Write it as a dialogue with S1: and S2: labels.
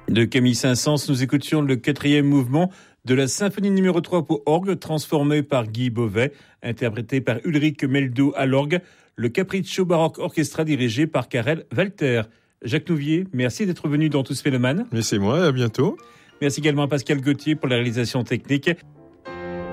S1: De Camille Saint-Saëns, nous écoutions le 4e mouvement de la symphonie numéro 3 pour orgue, transformée par Guy Beauvais, interprété par Ulrich Meldo à l'orgue, le Capriccio Baroque Orchestra dirigé par Karel Walter. Jacques Nouvier, merci d'être venu dans Tous Mélomanes.
S2: Mais c'est moi, à bientôt.
S1: Merci également à Pascal Gauthier pour la réalisation technique.